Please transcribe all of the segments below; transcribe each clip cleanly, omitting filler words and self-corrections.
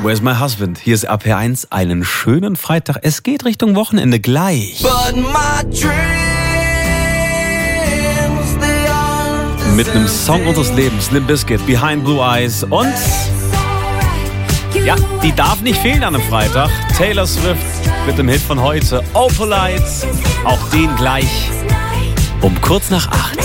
Where's My Husband? Hier ist RPR1. Einen schönen Freitag. Es geht Richtung Wochenende gleich. Mit einem Song unseres Lebens, Limp Bizkit, Behind Blue Eyes. Und ja, die darf nicht fehlen an einem Freitag. Taylor Swift mit dem Hit von heute, Opalite. Auch den gleich um kurz nach 8.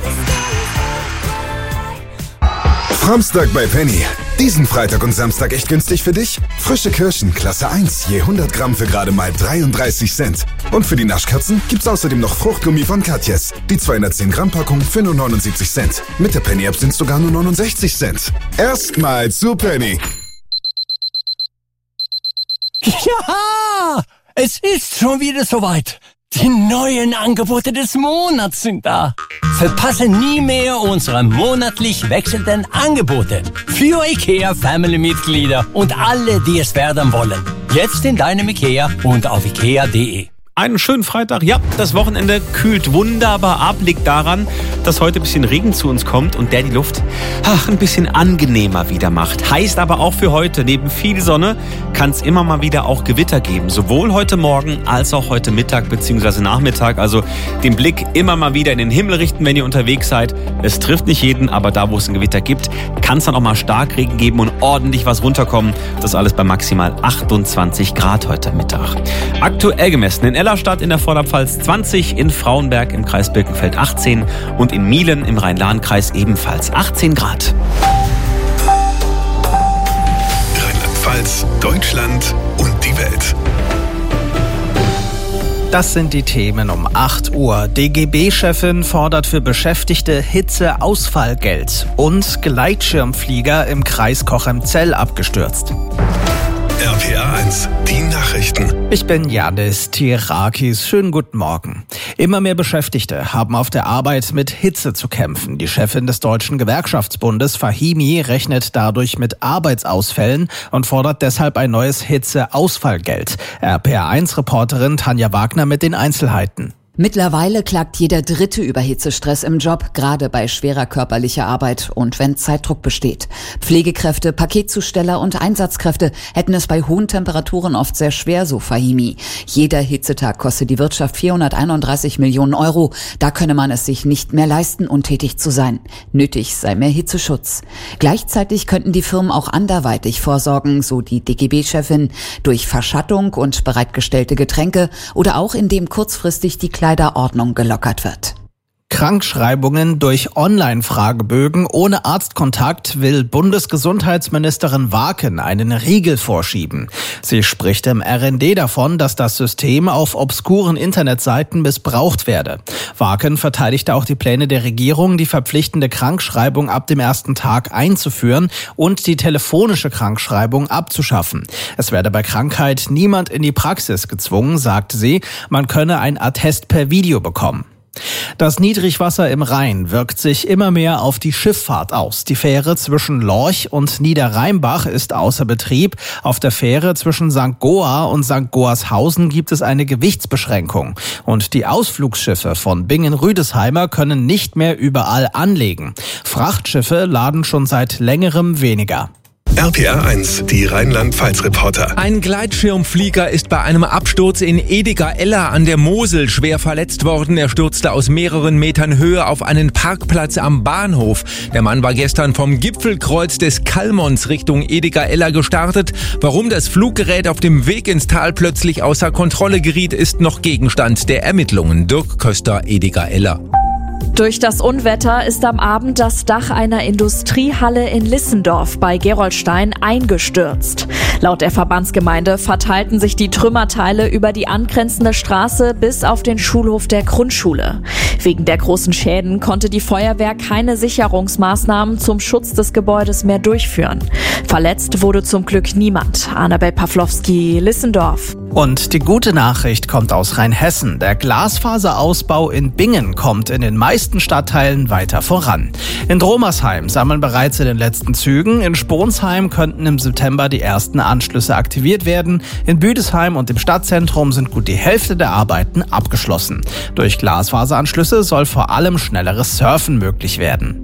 Samstag bei Penny. Diesen Freitag und Samstag echt günstig für dich? Frische Kirschen, Klasse 1, je 100 Gramm für gerade mal 33 Cent. Und für die Naschkatzen gibt's außerdem noch Fruchtgummi von Katjes. Die 210 Gramm Packung für nur 79 Cent. Mit der Penny-App sind's sogar nur 69 Cent. Erstmal zu Penny. Ja, es ist schon wieder soweit. Die neuen Angebote des Monats sind da. Verpasse nie mehr unsere monatlich wechselnden Angebote für IKEA-Family-Mitglieder und alle, die es werden wollen. Jetzt in deinem IKEA und auf ikea.de. Einen schönen Freitag. Ja, das Wochenende kühlt wunderbar ab. Liegt daran, dass heute ein bisschen Regen zu uns kommt und der die Luft ein bisschen angenehmer wieder macht. Heißt aber auch für heute, neben viel Sonne kann es immer mal wieder auch Gewitter geben. Sowohl heute Morgen als auch heute Mittag bzw. Nachmittag. Also den Blick immer mal wieder in den Himmel richten, wenn ihr unterwegs seid. Es trifft nicht jeden, aber da, wo es ein Gewitter gibt, kann es dann auch mal Starkregen geben und ordentlich was runterkommen. Das alles bei maximal 28 Grad heute Mittag. Aktuell gemessen in Ellerstadt in der Vorderpfalz 20, in Frauenberg im Kreis Birkenfeld 18 und in Mielen im Rhein-Lahn-Kreis ebenfalls 18 Grad. Rheinland-Pfalz, Deutschland und die Welt. Das sind die Themen um 8 Uhr. DGB-Chefin fordert für Beschäftigte Hitze-Ausfallgeld und Gleitschirmflieger im Kreis Cochem-Zell abgestürzt. RPR1, die Nachrichten. Ich bin Janis Tirakis. Schönen guten Morgen. Immer mehr Beschäftigte haben auf der Arbeit mit Hitze zu kämpfen. Die Chefin des Deutschen Gewerkschaftsbundes, Fahimi, rechnet dadurch mit Arbeitsausfällen und fordert deshalb ein neues Hitze-Ausfallgeld. RPR1-Reporterin Tanja Wagner mit den Einzelheiten. Mittlerweile klagt jeder Dritte über Hitzestress im Job, gerade bei schwerer körperlicher Arbeit und wenn Zeitdruck besteht. Pflegekräfte, Paketzusteller und Einsatzkräfte hätten es bei hohen Temperaturen oft sehr schwer, so Fahimi. Jeder Hitzetag kostet die Wirtschaft 431 Millionen Euro. Da könne man es sich nicht mehr leisten, untätig zu sein. Nötig sei mehr Hitzeschutz. Gleichzeitig könnten die Firmen auch anderweitig vorsorgen, so die DGB-Chefin, durch Verschattung und bereitgestellte Getränke oder auch indem kurzfristig die Kleiderordnung gelockert wird. Krankschreibungen durch Online-Fragebögen ohne Arztkontakt will Bundesgesundheitsministerin Waken einen Riegel vorschieben. Sie spricht im RND davon, dass das System auf obskuren Internetseiten missbraucht werde. Waken verteidigte auch die Pläne der Regierung, die verpflichtende Krankschreibung ab dem ersten Tag einzuführen und die telefonische Krankschreibung abzuschaffen. Es werde bei Krankheit niemand in die Praxis gezwungen, sagte sie. Man könne ein Attest per Video bekommen. Das Niedrigwasser im Rhein wirkt sich immer mehr auf die Schifffahrt aus. Die Fähre zwischen Lorch und Niederrheinbach ist außer Betrieb. Auf der Fähre zwischen St. Goa und St. Goarshausen gibt es eine Gewichtsbeschränkung. Und die Ausflugsschiffe von Bingen-Rüdesheimer können nicht mehr überall anlegen. Frachtschiffe laden schon seit längerem weniger. RPR1, die Rheinland-Pfalz-Reporter. Ein Gleitschirmflieger ist bei einem Absturz in Ediger-Eller an der Mosel schwer verletzt worden. Er stürzte aus mehreren Metern Höhe auf einen Parkplatz am Bahnhof. Der Mann war gestern vom Gipfelkreuz des Kallmons Richtung Ediger-Eller gestartet. Warum das Fluggerät auf dem Weg ins Tal plötzlich außer Kontrolle geriet, ist noch Gegenstand der Ermittlungen. Dirk Köster, Ediger-Eller. Durch das Unwetter ist am Abend das Dach einer Industriehalle in Lissendorf bei Gerolstein eingestürzt. Laut der Verbandsgemeinde verteilten sich die Trümmerteile über die angrenzende Straße bis auf den Schulhof der Grundschule. Wegen der großen Schäden konnte die Feuerwehr keine Sicherungsmaßnahmen zum Schutz des Gebäudes mehr durchführen. Verletzt wurde zum Glück niemand. Annabel Pawlowski, Lissendorf. Und die gute Nachricht kommt aus Rheinhessen. Der Glasfaserausbau in Bingen kommt in den meisten Stadtteilen weiter voran. In Dromersheim sammeln bereits in den letzten Zügen. In Sponsheim könnten im September die ersten Anschlüsse aktiviert werden. In Büdesheim und im Stadtzentrum sind gut die Hälfte der Arbeiten abgeschlossen. Durch Glasfaseranschlüsse soll vor allem schnelleres Surfen möglich werden.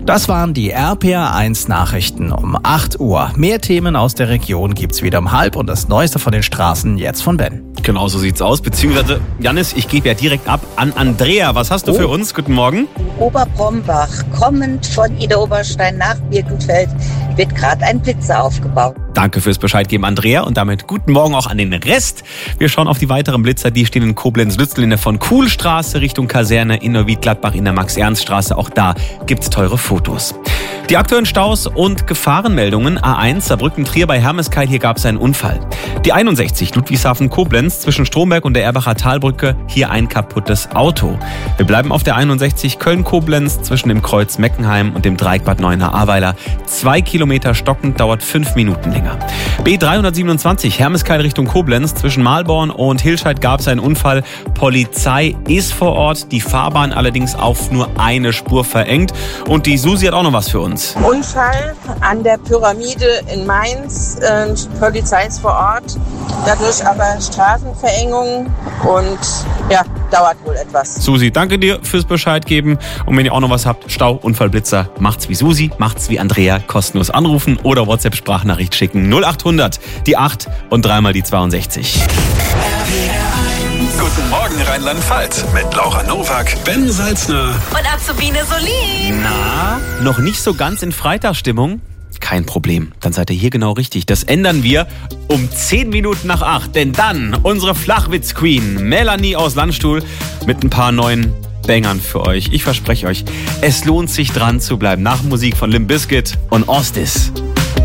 Das waren die RPA1 Nachrichten um 8 Uhr. Mehr Themen aus der Region gibt's wieder um 12:30 und das Neueste von den Straßen jetzt von Ben. Genau so sieht's aus. Beziehungsweise, Jannis, ich gebe ja direkt ab an Andrea. Was hast du für uns? Guten Morgen. Oberbrombach, kommend von Ida Oberstein nach Birkenfeld, wird gerade ein Blitzer aufgebaut. Danke fürs Bescheid geben, Andrea. Und damit guten Morgen auch an den Rest. Wir schauen auf die weiteren Blitzer. Die stehen in Koblenz-Lützel in der von Kuhlstraße Richtung Kaserne, in Neuwied-Gladbach in der Max-Ernst-Straße. Auch da gibt's teure Fotos. Die aktuellen Staus und Gefahrenmeldungen. A1 Saarbrücken-Trier bei Hermeskeil. Hier gab es einen Unfall. Die 61 Ludwigshafen-Koblenz zwischen Stromberg und der Erbacher Talbrücke. Hier ein kaputtes Auto. Wir bleiben auf der 61 Köln-Koblenz zwischen dem Kreuz Meckenheim und dem Dreieck Bad Neuenahr-Ahrweiler. 2 Kilometer stockend, dauert 5 Minuten länger. B327 Hermeskeil Richtung Koblenz zwischen Mahlborn und Hilscheid gab es einen Unfall. Polizei ist vor Ort, die Fahrbahn allerdings auf nur eine Spur verengt. Und die Susi hat auch noch was für uns. Unfall an der Pyramide in Mainz. Polizei ist vor Ort. Dadurch aber Straßenverengung und ja, dauert wohl etwas. Susi, danke dir fürs Bescheid geben. Und wenn ihr auch noch was habt, Stau, Unfall, Blitzer, macht's wie Susi, macht's wie Andrea, kostenlos anrufen oder WhatsApp-Sprachnachricht schicken. 0800, die 8 und 3 die 62. Guten Morgen Rheinland-Pfalz mit Laura Nowak, Ben Salzner und Azubine Solin. Na, noch nicht so ganz in Freitagsstimmung? Kein Problem, dann seid ihr hier genau richtig. Das ändern wir um 10 Minuten nach 8. Denn dann unsere Flachwitz-Queen Melanie aus Landstuhl mit ein paar neuen Bangern für euch. Ich verspreche euch, es lohnt sich dran zu bleiben. Nach Musik von Limp Bizkit und Ostis.